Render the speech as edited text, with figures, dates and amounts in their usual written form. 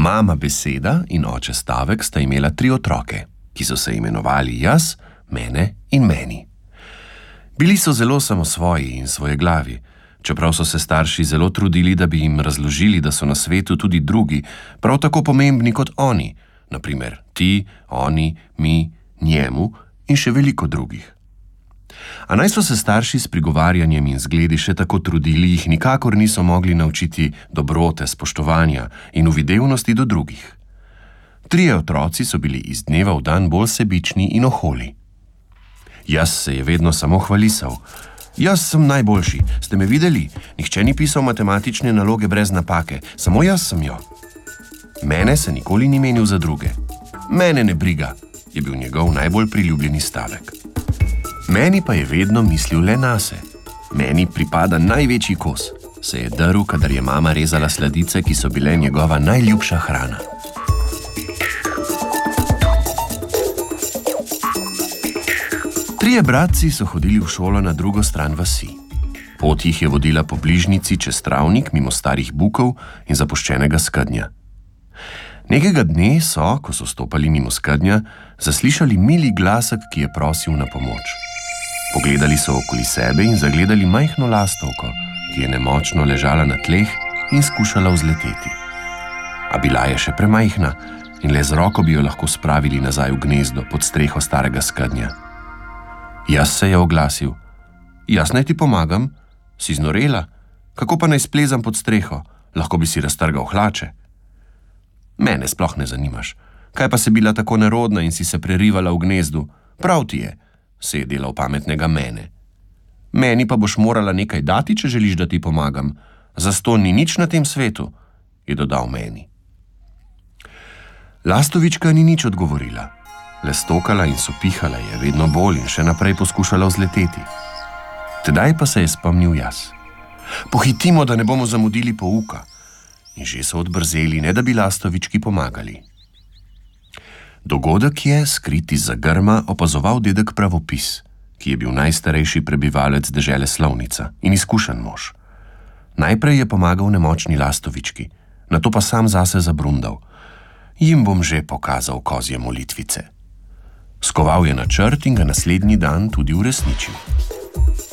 Mama Beseda in oče Stavek sta imela 3 otroke, ki so se imenovali Jaz, Mene in Meni. Bili so zelo samosvoji in svojeglavi, čeprav so se starši zelo trudili, da bi jim razložili, da so na svetu tudi drugi, prav tako pomembni kot oni, na primer ti, oni, mi, njemu in še veliko drugih. A naj so se starši s prigovarjanjem in zgledi še tako trudili, jih nikakor niso mogli naučiti dobrote, spoštovanja in uvidevnosti do drugih. 3 otroci so bili iz dneva v dan bolj sebični in oholi. Jaz se je vedno samo hvalisal. Jaz sem najboljši, ste me videli? Nihče ni pisal matematične naloge brez napake, samo jaz sem jo. Mene se nikoli ni menil za druge. Mene ne briga, je bil njegov najbolj priljubljeni stavek. Meni pa je vedno mislil le nase. Meni pripada največji kos, se je drl, kadar je mama rezala sladice, ki so bile njegova najljubša hrana. Trije bratci so hodili v šolo na drugo stran vasi. Pot jih je vodila po bližnjici čez travnik mimo starih bukov in zapuščenega skednja. Nekega dne so, ko so stopali mimo skednja, zaslišali mili glasek, ki je prosil na pomoč. Pogledali so okoli sebe in zagledali majhno lastovko, ki je nemočno ležala na tleh in skušala vzleteti. A bila je še premajhna in le z roko bi jo lahko spravili nazaj v gnezdo pod streho starega skednja. Jaz se je oglasil. Jaz naj ti pomagam? Si znorela? Kako pa naj splezam pod streho? Lahko bi si raztrgal hlače. Mene sploh ne zanimaš. Kaj pa si bila tako nerodna in si se prerivala v gnezdu? Prav ti je, se je delal pametnega Mene. Meni pa boš morala nekaj dati, če želiš, da ti pomagam. Zastonj ni nič na tem svetu, je dodal Meni. Lastovička ni nič odgovorila. Le stokala in sopihala je vedno bolj in še naprej poskušala vzleteti. Tedaj pa se je spomnil Jaz. Pohitimo, da ne bomo zamudili pouka. In že so odbrzeli, ne da bi lastovički pomagali. Dogodek je, skrit izza grma, opazoval dedek Pravopis, ki je bil najstarejši prebivalec dežele Slovnica in izkušen mož. Najprej je pomagal nemočni lastovički, nato pa sam zase zabrundal. Jim bom že pokazal kozje molitvice. Skoval je načrt in ga naslednji dan tudi uresničil.